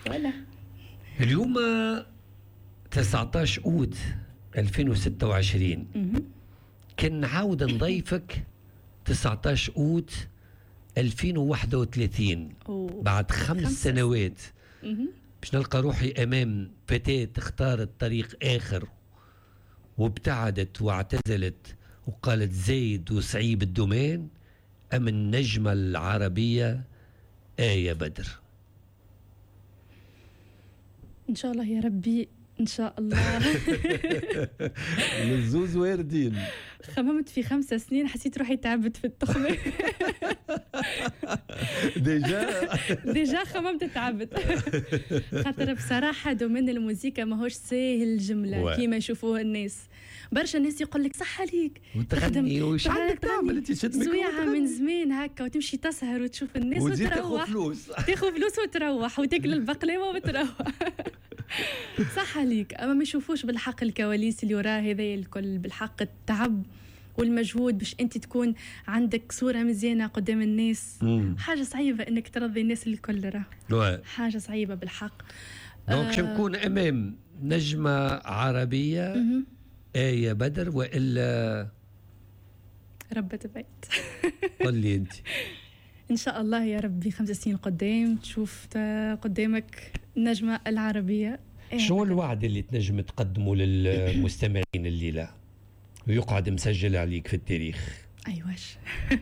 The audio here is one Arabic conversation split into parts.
ولا اليوم 19 أوت 2026 كان نعاود نضيفك 19 أوت 2031 بعد 5 سنوات باش نلقى روحي أمام فتاة اختارت طريق آخر وابتعدت واعتزلت وقالت زيد وصعيب الدومان أم النجمة العربية آية بدر. إن شاء الله يا ربي إن شاء الله. الزوز واردين. خممت في 5 سنين حسيت روحي تعبت في التخمة. ديجا خممت تعبت. خاطر بصراحة دومين الموسيقى ماهوش ساهل جملة كيما يشوفوها الناس. برشا الناس يقول لك صح عليك وتغني وش عندك تعمل انت سويعة من زمان هكا وتمشي تسهر وتشوف الناس وتروح تاخذ فلوس وتروح وتاكل البقلاوة وتروح. صح عليك. اما ما يشوفوش بالحق الكواليس اللي وراه هذا الكل، بالحق التعب والمجهود باش انت تكون عندك صورة مزيانة قدام الناس. حاجة صعيبة انك ترضي الناس الكل، حاجة صعيبة بالحق. دونك نكون امام نجمة عربية آية بدر وإلا ربة بيت. قل لي انت. ان شاء الله يا ربي 5 سنين قدام تشوف قدامك النجمة العربية. شو الوعد اللي تنجم تقدمه للمستمعين الليلة ويقعد مسجل عليك في التاريخ؟ أيواش.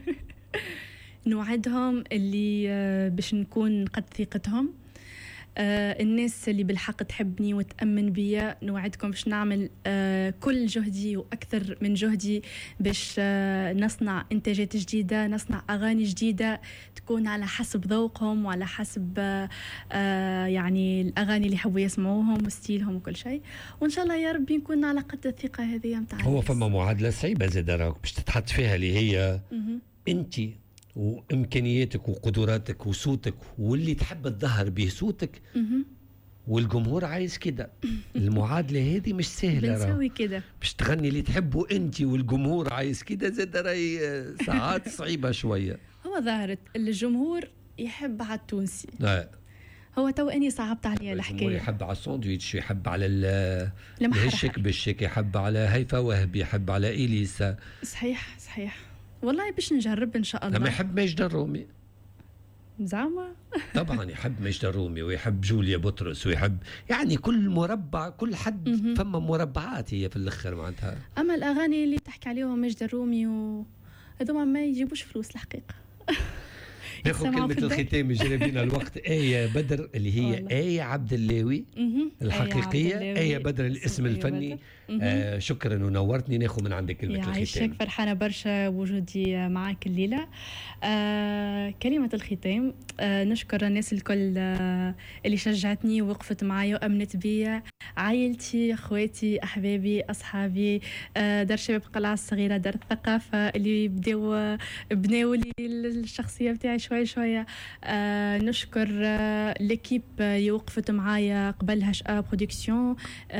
نوعدهم اللي باش نكون قد ثقتهم. الناس اللي بالحق تحبني وتأمن بيا نوعدكم باش نعمل كل جهدي وأكثر من جهدي باش نصنع إنتاجات جديدة، نصنع أغاني جديدة تكون على حسب ذوقهم وعلى حسب يعني الأغاني اللي يحبوا يسمعوهم وستيلهم وكل شيء. وإن شاء الله يا ربي نكون على قد الثقة هذه متاع. هو فما معادلة صعيبة زاد راك باش تتحط فيها اللي هي أنت وإمكانياتك وقدراتك وصوتك واللي تحب تظهر به صوتك والجمهور عايز كده. المعادلة هذه مش سهلة. بنسوي كده باش تغني اللي تحبه أنت والجمهور عايز كده زاد راي ساعات صعيبة شوية. هو ظهرت الجمهور يحب على التونسي. هو تو اني صعبت عليه الحكايه. يحب على الساندويتش، يحب على الهشك بالشك، يحب على هيفا وهبي، يحب على إليسا. صحيح والله باش نجرب ان شاء الله. لما يحب ماجد الرومي زعما. طبعا يحب ماجد الرومي ويحب جوليا بطرس ويحب يعني كل مربع كل حد فما مربعات هي في الاخر معناتها. اما الاغاني اللي تحكي عليهم ماجد الرومي هذوما ما يجيبوش فلوس الحقيقه. ناخذ كلمة الختام يجري بينا الوقت. آية بدر اللي هي والله. آية عبد اللاوي الحقيقية. آية بدر الاسم الفني. شكرا ونورتني. ناخذ من عندك كلمة الختام. يعيشك، فرحانة برشا وجودي معك الليلة. كلمة الختام نشكر الناس الكل اللي شجعتني ووقفت معي وأمنت بي، عائلتي، أخواتي، أحبابي، أصحابي، دار شباب قلعة الصغيرة، دار الثقافة اللي بناوا لي الشخصية بتاعي شوية. نشكر ليكيب اللي وقفت معايا قبل هاشا برودكسيون،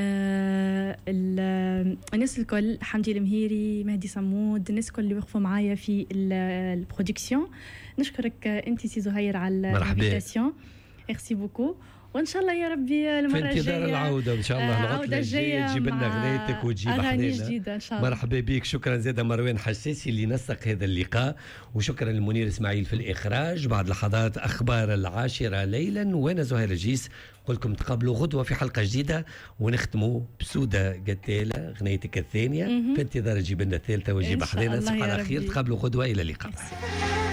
الناس الكل، حمدي المهيري، مهدي صمود، الناس الكل اللي وقفوا معايا في البرودكسيون. نشكرك انت سي زهير على الانفيتاسيون. ميرسي بوكو، وان شاء الله يا ربي المره الجايه في انتظار العوده ان شاء الله. العوده الجايه تجيب لنا غنيتك وتجيب اغاني جديده ان شاء الله. مرحبا بك. شكرا زاده مروان حساسي اللي نسق هذا اللقاء، وشكرا للمنير اسماعيل في الاخراج. بعد لحظات اخبار 10 ليلا وانا زهير الجيس نقول لكم تقابلوا غدوه في حلقه جديده، ونختموا بسوده قتاله غنيتك الثانيه. في انتظار تجيب لنا الثالثه وتجيب حدينا. على خير، تقابلوا غدوه. الى اللقاء.